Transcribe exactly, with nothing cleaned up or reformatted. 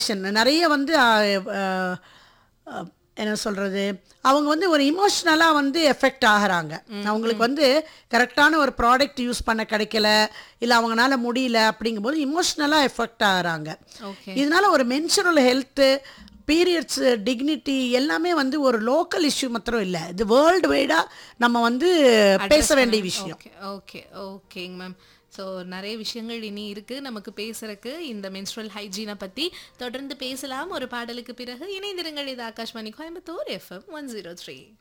நிறைய வந்து அ, அ, அ, என்ன சொல்றது, அவங்க வந்து ஒரு இமோஷ்னலா வந்து எஃபெக்ட் ஆகுறாங்க. அவங்களுக்கு வந்து கரெக்டான ஒரு ப்ராடக்ட் யூஸ் பண்ண கிடைக்கல, இல்ல அவங்கனால முடியல அப்படிங்கும்போது இமோஷ்னலா எஃபெக்ட் ஆகுறாங்க. ஓகே. இதனால ஒரு மென்சுரல் ஹெல்த், பீரியட்ஸ் டிக்னிட்டி எல்லாமே வந்து ஒரு லோக்கல் இஷ்யூ மாத்திரம் இல்ல. இது வேர்ல்டு வைடா நம்ம வந்து பேச அட்ரஸ் வேண்டிய பண்ணணும். விஷயம். ஓகே, ஓகே, ஓகேங்க மேம். ஸோ நெறைய விஷயங்கள் இனி இருக்கு நமக்கு பேசுறக்கு. இந்த மென்ஸ்ட்ரல் ஹைஜீனை பத்தி தொடர்ந்து பேசலாம். ஒரு பாடலுக்கு பிறகு இணைந்திருங்கள். இது Akashvani Coimbatore FM one zero three.